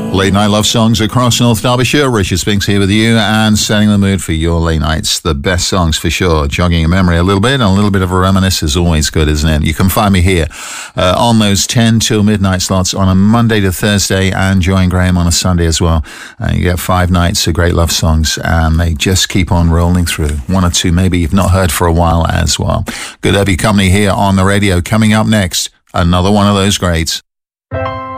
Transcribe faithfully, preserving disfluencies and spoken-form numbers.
Late night love songs across North Derbyshire. Richard Spinks here with you and setting the mood for your late nights. The best songs for sure. Jogging your memory a little bit, and a little bit of a reminisce is always good, isn't it? You can find me here uh, on those ten till midnight slots on a Monday to Thursday, and Joy and Graham on a Sunday as well. And you get five nights of great love songs, and they just keep on rolling through. One or two maybe you've not heard for a while as well. Good to have your company here on the radio. Coming up next, another one of those greats.